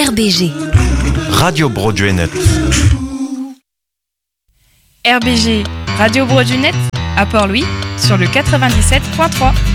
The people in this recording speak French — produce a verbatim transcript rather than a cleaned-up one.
R B G. Radio Broadwaynet. R B G, Radio Broadwaynet, à Port-Louis, sur le quatre-vingt-dix-sept point trois.